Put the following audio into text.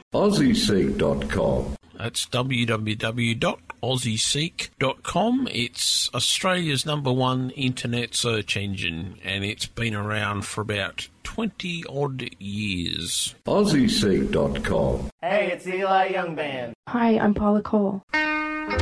AussieSeek.com. That's www.aussieseek.com. It's Australia's #1 internet search engine, and it's been around for about 20-odd years. AussieSeek.com. Hey, it's Eli Youngband. Hi, I'm Paula Cole.